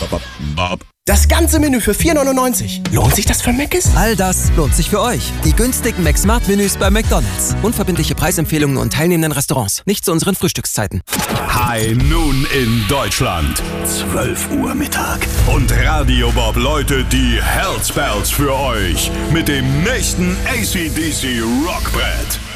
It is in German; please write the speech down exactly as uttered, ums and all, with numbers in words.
Das ganze Menü für vier neunundneunzig. Lohnt sich das für Mc's? All das lohnt sich für euch. Die günstigen McSmart-Menüs bei McDonald's. Unverbindliche Preisempfehlungen und teilnehmenden Restaurants. Nicht zu unseren Frühstückszeiten. High Noon in Deutschland. zwölf Uhr Mittag. Und Radio Bob läutet die Hellspells für euch mit dem nächsten A C D C Rockbrett.